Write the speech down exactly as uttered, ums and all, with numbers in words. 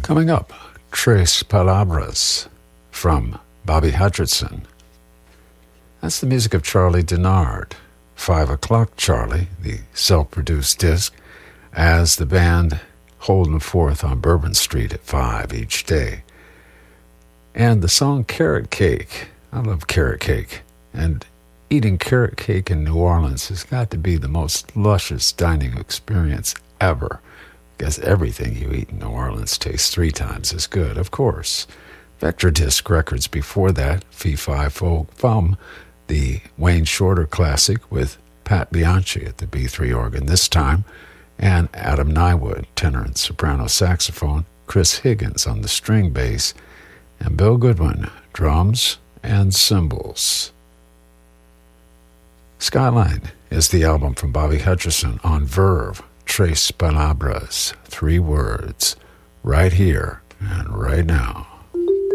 Coming up, Tres Palabras from Bobby Hutcherson. That's the music of Charlie Denard. Five O'Clock Charlie, the self-produced disc, as the band holding forth on Bourbon Street at five each day. And the song Carrot Cake. I love carrot cake. And eating carrot cake in New Orleans has got to be the most luscious dining experience ever. Because everything you eat in New Orleans tastes three times as good, of course. Vector Disc Records before that, Fee Fi Fo Fum, the Wayne Shorter classic with Pat Bianchi at the B three organ this time, and Adam Nywood, tenor and soprano saxophone, Chris Higgins on the string bass, and Bill Goodwin, drums and cymbals. Skyline is the album from Bobby Hutcherson on Verve. Tres Palabras, three words, right here and right now.